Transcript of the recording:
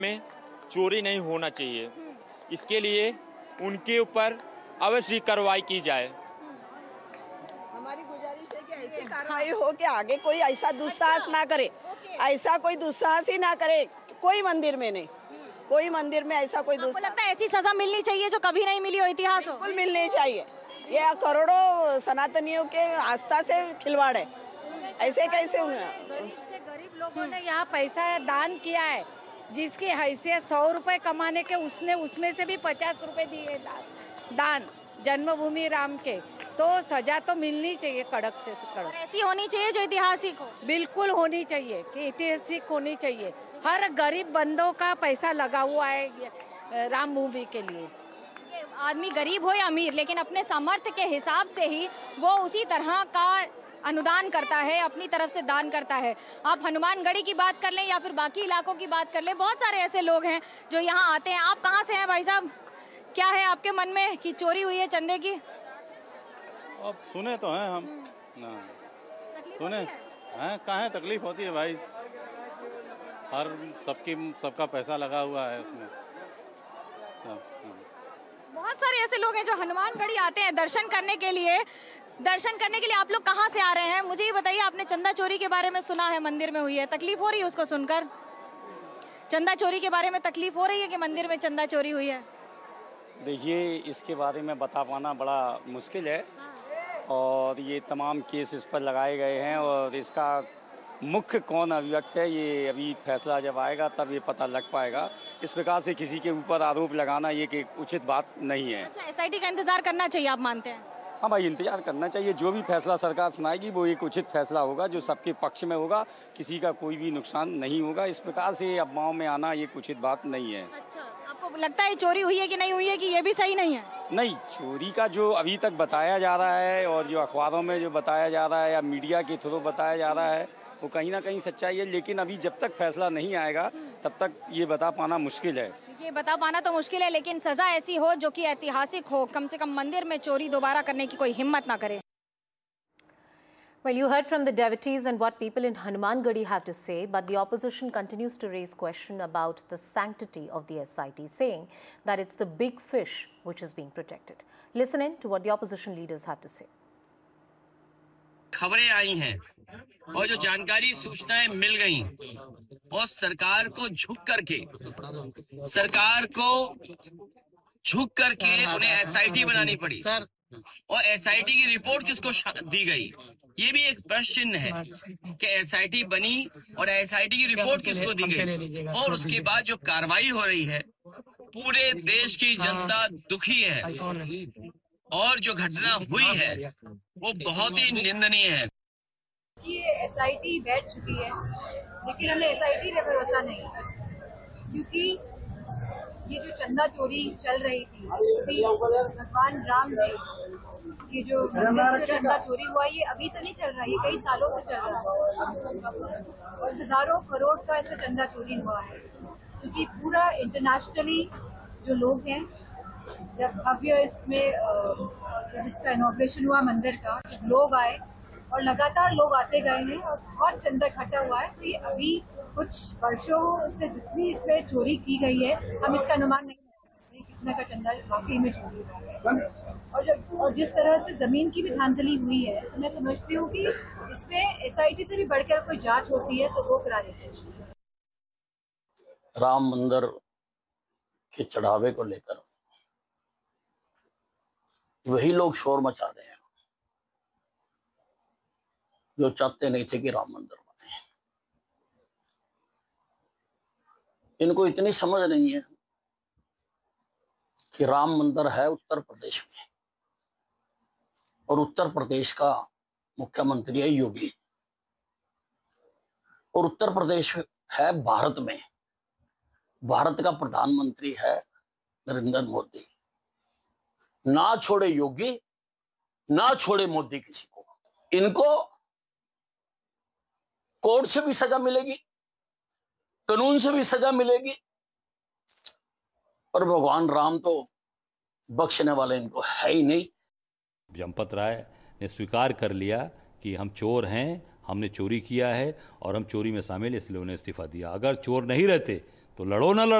में चोरी नहीं होना चाहिए, इसके लिए उनके ऊपर अवश्य कार्रवाई की जाए। हमारी गुजारिश है कि ऐसी कार्रवाई हो कि आगे कोई ऐसा दुस्साहस ना करे, ऐसा कोई दुस्साहस ही ना करे, कोई मंदिर में नहीं, कोई मंदिर में ऐसा कोई आपको लगता है ऐसी सजा मिलनी चाहिए जो कभी नहीं मिली हो इतिहास हो? बिल्कुल मिलनी चाहिए। ये करोड़ों सनातनियों के आस्था से खिलवाड़ है, ऐसे कैसे गरीब लोगों ने यहाँ पैसा दान किया है, जिसकी हैसियत 100 रुपए कमाने के उसने उसमें से भी 50 रुपए दिए दान जन्मभूमि राम के, तो सजा तो मिलनी चाहिए कड़क से कड़क। ऐसी होनी चाहिए जो ऐतिहासिक हो। बिल्कुल होनी चाहिए कि ऐतिहासिक होनी चाहिए। हर गरीब बंदों का पैसा लगा हुआ है राम भूमि के लिए। आदमी गरीब हो या अमीर, लेकिन अपने सामर्थ्य के हिसाब से ही वो उसी तरह का अनुदान करता है, अपनी तरफ से दान करता है। आप हनुमानगढ़ी की बात कर लें या फिर बाकी इलाकों की बात कर लें, बहुत सारे ऐसे लोग हैं जो यहाँ आते हैं। आप कहाँ से हैं भाई साहब? क्या है आपके मन में कि चोरी हुई है चंदे की? अब सुने तो हैं हम, सुने हैं, कहाँ तकलीफ होती है भाई, हर सबका पैसा लगा हुआ है उसमें। बहुत सारे ऐसे लोग हैं जो हनुमानगढ़ी आते हैं दर्शन करने के लिए। आप लोग कहाँ से आ रहे हैं? मुझे ये बताइए, आपने चंदा चोरी के बारे में सुना है, मंदिर में हुई है, तकलीफ हो रही है उसको सुनकर? चंदा चोरी के बारे में तकलीफ हो रही है कि मंदिर में चंदा चोरी हुई है? देखिए, इसके बारे में बता पाना बड़ा मुश्किल है, और ये तमाम केस इस पर लगाए गए हैं, और इसका मुख्य कौन अभियुक्त है ये अभी फैसला जब आएगा तब ये पता लग पाएगा। इस प्रकार से किसी के ऊपर आरोप लगाना ये कि उचित बात नहीं है। अच्छा, एसआईटी का इंतजार करना चाहिए आप मानते हैं? हाँ भाई, इंतजार करना चाहिए। जो भी फैसला सरकार सुनाएगी वो एक उचित फैसला होगा, जो सबके पक्ष में होगा, किसी का कोई भी नुकसान नहीं होगा। इस प्रकार से अफवाहों में आना ये उचित बात नहीं है। अच्छा, आपको लगता है चोरी हुई है कि नहीं हुई है, कि ये भी सही नहीं है? नहीं, चोरी का जो अभी तक बताया जा रहा है और जो अखबारों में जो बताया जा रहा है या मीडिया के थ्रू बताया जा रहा है वो कहीं ना कहीं सच्चाई है, लेकिन अभी जब तक फैसला नहीं आएगा तब तक ये बता पाना मुश्किल है। ये बता पाना तो मुश्किल है, लेकिन सजा ऐसी हो जो कि ऐतिहासिक हो, कम से कम मंदिर में चोरी दोबारा करने की कोई हिम्मत ना करे। Well, you heard from the devotees and what people in Hanumangarhi have to say, but the opposition continues to raise question about the sanctity of the SIT, saying that it's the big fish which is being protected. Listen in to what the opposition leaders have to say. खबरें आई हैं और जो जानकारी सूचनाएं मिल गई, और सरकार को झुक करके उन्हें एसआईटी बनानी पड़ी, और एसआईटी की रिपोर्ट किसको दी गई, ये भी एक प्रश्न चिन्ह है कि एसआईटी बनी और एसआईटी की रिपोर्ट किसको दी गई। और उसके बाद जो कार्रवाई हो रही है, पूरे देश की जनता दुखी है, और जो घटना हुई है वो बहुत ही निंदनीय है। ये एसआईटी बैठ चुकी है, लेकिन हमें एसआईटी पे भरोसा नहीं, क्योंकि ये जो चंदा चोरी चल रही थी, भगवान राम ने ये जो चंदा चोरी हुआ, ये अभी से नहीं चल रहा, ये कई सालों से चल रहा है, और हजारों करोड़ का इसमें चंदा चोरी हुआ है, क्योंकि पूरा इंटरनेशनली जो लोग हैं, जब भव्य इसमें जब इसका इनॉग्रेशन हुआ मंदिर का, लोग आए और लगातार लोग आते गए हैं और बहुत चंदा इकट्ठा हुआ है। तो ये अभी कुछ वर्षों से जितनी इसमें चोरी की गई है, हम इसका अनुमान नहीं लगा सकते कितना का चंदा वाकई में चोरी हुआ है। और जिस तरह से जमीन की भी धांधली हुई है, तो मैं समझती हूँ कि इसमें एसआईटी से भी बढ़कर कोई जांच होती है तो वो करानी चाहिए। राम मंदिर के चढ़ावे को लेकर वही लोग शोर मचा रहे हैं जो चाहते नहीं थे कि राम मंदिर बने। इनको इतनी समझ नहीं है कि राम मंदिर है उत्तर प्रदेश में, और उत्तर प्रदेश का मुख्यमंत्री है योगी, और उत्तर प्रदेश है भारत में, भारत का प्रधानमंत्री है नरेंद्र मोदी। ना छोड़े योगी, ना छोड़े मोदी किसी को। इनको कोर्ट से भी सजा मिलेगी, कानून से भी सजा मिलेगी, और भगवान राम तो बख्शने वाले इनको है ही नहीं। जमपत राय ने स्वीकार कर लिया कि हम चोर हैं, हमने चोरी किया है और हम चोरी में शामिल, इसलिए उन्हें इस्तीफा दिया। अगर चोर नहीं रहते तो लड़ो ना लड़ो।